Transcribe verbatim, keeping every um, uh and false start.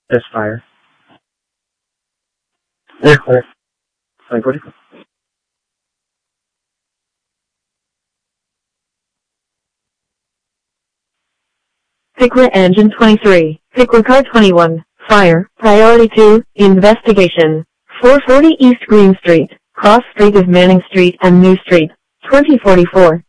There's fire. There, clear. Fine, go to Pickra Engine twenty-three, Pickra Car twenty-one, Fire, Priority two, Investigation, four forty East Green Street, Cross Street of Manning Street and New Street, twenty forty-four.